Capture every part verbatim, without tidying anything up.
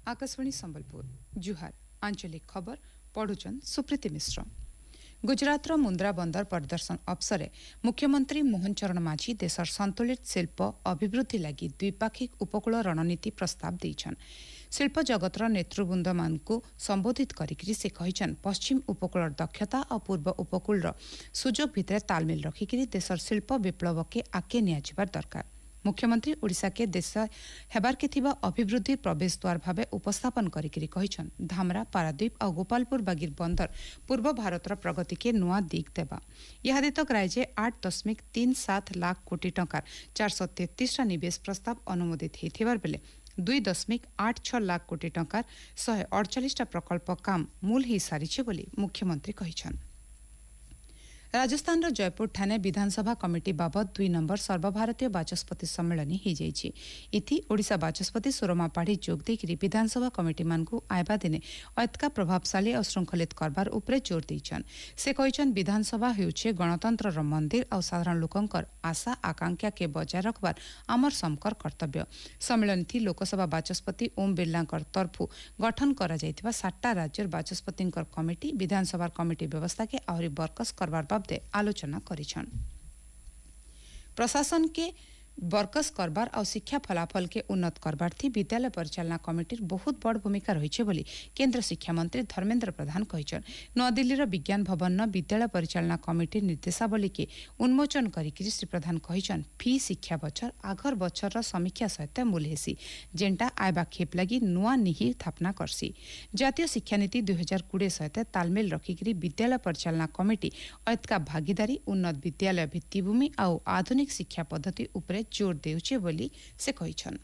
आकाशवाणी संबलपुर जुहार आंचलिक खबर पढ़ुचन सुप्रीति मिश्र। गुजरातर मुंद्रा बंदर परिदर्शन अवसर मुख्यमंत्री मोहन चरण मांझी देशर संतुलित शिल्प अभिवृद्धि लगी द्विपाक्षिक उपकूल रणनीति प्रस्ताव देइछन। शिल्प जगतर नेतृवृंद मानकु संबोधित करिकरी से कहिछन पश्चिम उपकूल दक्षता और पूर्व उपकूल सुजोग भितर तालमेल रखिकरी देशर शिल्प विप्लव के आगे नियाजिबार दरकार। मुख्यमंत्री ओडिशा के देश हेबार के थिबा अभिवृद्धि प्रवेश द्वार भावे उपस्थापन करिकरी कहिछन धामरा पारादीप और गोपालपुर बागीर बंदर पूर्व भारतर प्रगति के नुआ दिग देबा। इहादित राज्य आठ दशमिक तीन सात लाख कोटी टंकार चार सौ तेतीस टा निवेश प्रस्ताव अनुमोदित होइथिबार बेले दुई दशमिक आठ छ लाख कोटी टंकार शहे अड़चालीस टा प्रकल्प काम मूल ही सारिछे बोली मुख्यमंत्री कहिछन। राजस्थान जयपुर ठाणे विधानसभा कमिटी बाबद दुई नंबर सर्वभारतीय बाचस्पति सम्मेलन हो जाइछि। इथि ओडिशा बाचस्पति सुरमा पाढ़ी जोग देकरी विधानसभा कमिटी मानकु आयबा दिने अतका प्रभावशाली और श्रृंखलित करबार उपरे जोर देइछन। से कहिछन विधानसभा हेउछे गणतंत्र र मंदिर और साधारण लोकंकर आशा आकांक्षा के बजाय रखबार आमर समकर कर्तव्य। सम्मेलन थी लोकसभा बाचस्पति ओम बिरला तरफु गठन करा जाइतिबा सातटा राज्यर बाचस्पति कमिटी विधानसभा कमिटी व्यवस्था के आहरी बरकस करबार बाबदे आलोचना करिछन। प्रशासन के बरकस करबार और शिक्षा फलाफल के उन्नत करबार थी विद्यालय परिचालना कमिटी बहुत बड़ भूमिका रही बोली केंद्र शिक्षा मंत्री धर्मेंद्र प्रधान कहिछन। नदिल्लीर विज्ञान भवन विद्यालय परिचालना कमिटी निर्देशावली के उन्मोचन करिकरी श्री प्रधान कहिछन फी शिक्षा बछर आघर बछर समीक्षा सहित मूल हेसी जेंटा आयबा खेप लगी नुआ निहि स्थापना करसी। जातीय शिक्षा नीति दुई हजार कोड़े सहित तालमेल रखिकरी विद्यालय परिचालना कमिटी अतका भागीदारी उन्नत विद्यालय भित्तिभूमि और आधुनिक शिक्षा पद्धति उपरे जोर देउछे बोली से कहिछन।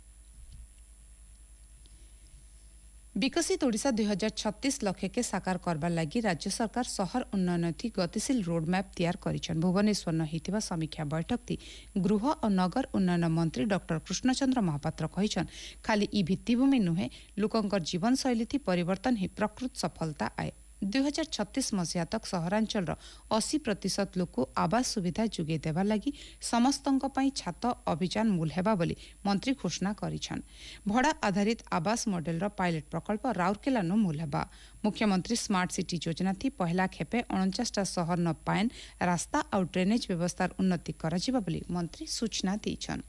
विकसित ओडिशा दुई हजार छत्तीस लक्ष्य के साकार करबार लगी राज्य सरकार शहर उन्नयन थी गतिशील रोडमैप तैयार करिछन। भुवनेश्वर न हितिबा समीक्षा बैठक थी गृह और नगर उन्नयन मंत्री डॉक्टर कृष्णचंद्र महापात्र कहिछन खाली ई भित्तिभूमि नुहे लोकंकर जीवन शैली थी परिवर्तन ही प्रकृत सफलता आए। दुई हजार छत्तीस मसीहा तक सहरांचल अस्सी प्रतिशत लोक आवास सुविधा जुगे देवा लगी समस्तंक पई छात अभियान मूल हेबा बोली मंत्री घोषणा करिछन। भड़ा आधारित आवास मॉडल पायलट प्रकल्प राउरकेला नु मूल हेबा। मुख्यमंत्री स्मार्ट सिटी योजना थी पहला खेपे उनचास टा शहर न पायन रास्ता और ड्रेनेज व्यवस्थार उन्नति कराजिबा बोली मंत्री सूचना दैछन।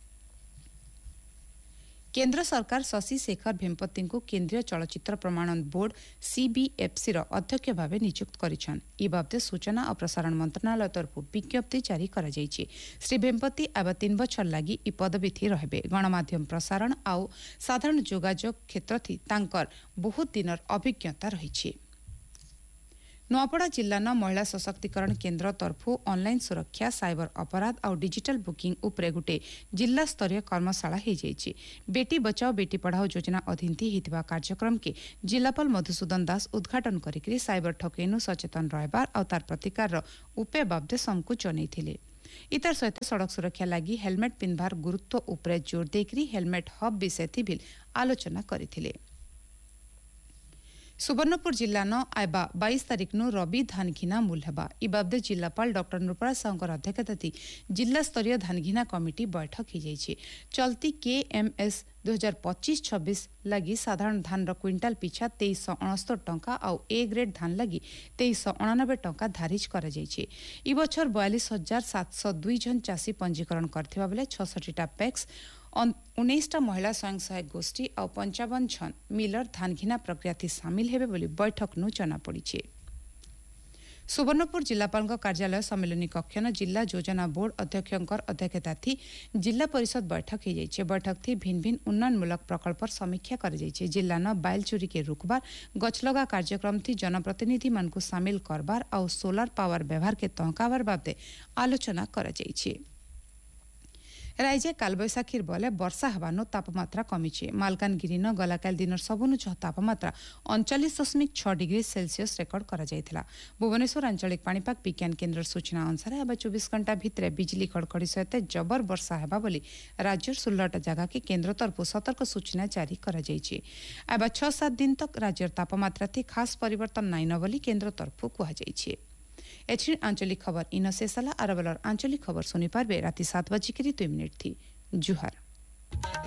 केंद्र सरकार शशि शेखर भेम्पति को केंद्रीय चलचित्र प्रमाणन बोर्ड सीबीएफसी अध्यक्ष भाव नियुक्त करिछन। ई बाबदे सूचना और प्रसारण मंत्रणालय तरफ विज्ञप्ति जारी करा जायछि। श्री भेम्पति आबा तीन बछर लगी ई पदवी थी रहबे। गणमाध्यम प्रसारण और साधारण जोगाजोग क्षेत्र थी तांकर बहुत दिनर अभिज्ञता रहिछि। नौपड़ा जिला न महिला सशक्तिकरण केंद्र तरफु ऑनलाइन सुरक्षा साइबर अपराध और डिजिटल बुकिंग उपरे गुटे जिला स्तरीय कर्मशाला हो जाइछि। बेटी बचाओ बेटी पढ़ाओ योजना अधीन थी हितबा कार्यक्रम के जिलापाल मधुसूदन दास उद्घाटन करिकरी साइबर ठकेनु सचेतन रहबार और तार प्रतिकार उपाय बाबदे समकु जनैथिले। इतर सहित सड़क सुरक्षा लगी हेलमेट पिंधबार गुरुत्व उपरे जोर देकरी हेलमेट हब विषय थी भी आलोचना करिथिले। सुवर्णपुर जिला न आयबा बाईस तारीख नु रबी धान घिना मूल हेबा। ई बाबदे जिलापाल डॉक्टर नृपला साहूकर अध्यक्षता थी जिला स्तरीय धान घिना कमिटी बैठक हो जाइछि। चलती के एम एस दुई हजार पच्चीस छब्बीस लगी साधारण धान र क्विंटाल पिछा तेईस सौ अणस्तर टंका और ए ग्रेड धान लगी तेईस सौ अणानबे टंका धारिज करा जाइछि। ई बछर बयालीस हजार सात सौ दुई जन चाषी पंजीकरण करथिबा बेले छसठी टा पैक्स उन्नीस टा महिला स्वयं सहायक गोष्ठी और पंचावन जन मिलर धान घिना प्रक्रिया थी सामिल हेबे बोली बैठक नु जना पड़िछे। सुवर्णपुर जिलापाल कार्यालय सम्मेलनी कक्ष न जिला योजना बोर्ड अध्यक्षकर अध्यक्षता थी जिला परिषद बैठक हो जाइए। बैठक थी भिन्न भिन्न उन्नयनमूलक प्रकल्प समीक्षा कर जाइए। जिला न बाइल चोरी के रुकबार गछलगा कार्यक्रम थी जनप्रतिनिधि मान को सामिल करबार और सोलार पावर व्यवहार के तहकाबार बाबदे आलोचना कर जाइए। राज्य कालबैशाखीर बले वर्षा हवानो तापमात्रा कमिछे। मालकानगिरी न गलाकाल दिन सबुनु छ तापमात्रा उनचालीस दशमिक छह डिग्री सेल्सियस रेकर्ड करा जायथिला। भुवनेश्वर आंचलिक पाणीपाग विज्ञान केन्द्र सूचना अनुसार अब चौबीस घंटा भितर बिजली खड़खड़ी सहित जबर वर्षा हेबा बोली राज्यर षोलह जगह के केन्द्र तरफ सतर्क सूचना जारी करा जायछि। अब छह सात दिन तक राज्यर तापमात्रा थी खास परिवर्तन नाइन बोली केन्द्र तरफ कहा जायछि। एचडी आंचलिक खबर इन शेषला आरबलर आंचलिक खबर सुनी पारबे राति सात बजे दुई मिनिट थी। जुहार।